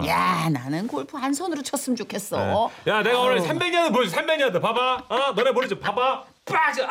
야, 나는 골프 한 손으로 쳤으면 좋겠어. 네. 야, 내가 오늘 300야드 보여줘. 300야드. 봐봐. 너네 모르지? 봐봐. 빠져.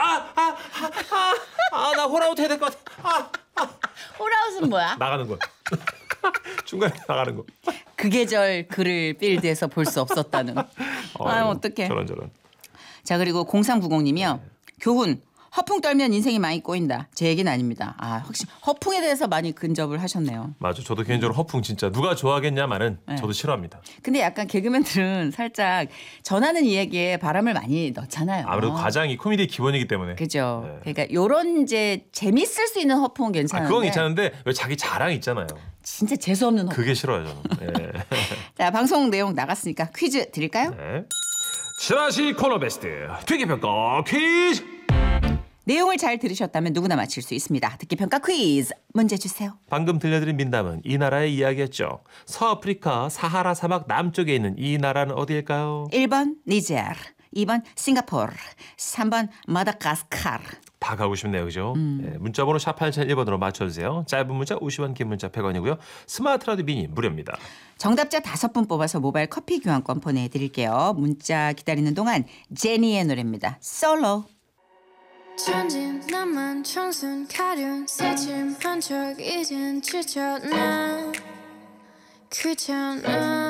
나 홀아웃 해야 될 것 같아. 홀아웃은 뭐야? 나가는 거. 중간에 나가는 거. 그 계절 글을 필드에서 볼 수 없었다는. 아유, 어떡해. 저런. 자, 그리고 0390님이요. 교훈. 허풍 떨면 인생이 많이 꼬인다. 제 얘기는 아닙니다. 확실히 허풍에 대해서 많이 근접을 하셨네요. 맞아. 저도 개인적으로 허풍 진짜 누가 좋아하겠냐마는 저도 싫어합니다. 근데 약간 개그맨들은 살짝 전하는 이야기에 바람을 많이 넣잖아요. 아무래도 과장이 코미디의 기본이기 때문에. 그죠. 네. 그러니까 요런 이제 재밌을 수 있는 허풍은 괜찮은데. 그건 괜찮은데 왜 자기 자랑 있잖아요. 진짜 재수없는 허풍. 그게 싫어요, 저는. 네. 자, 방송 내용 나갔으니까 퀴즈 드릴까요? 네. 지라시 코너 베스트 특기평가 퀴즈. 내용을 잘 들으셨다면 누구나 맞힐 수 있습니다. 듣기평가 퀴즈 문제 주세요. 방금 들려드린 민담은 이 나라의 이야기였죠. 서아프리카 사하라 사막 남쪽에 있는 이 나라는 어디일까요? 1번 니제르, 2번 싱가포르, 3번 마다가스카르. 다 가고 싶네요. 그죠? 네, 문자번호 샵 8001번으로 맞춰주세요. 짧은 문자 50원, 긴 문자 100원이고요. 스마트 라디오 미니 무료입니다. 정답자 5분 뽑아서 모바일 커피 교환권 보내드릴게요. 문자 기다리는 동안 제니의 노래입니다. 솔로. 천진난만 청순 가련 새침한 척 이젠 지쳤나 귀찮아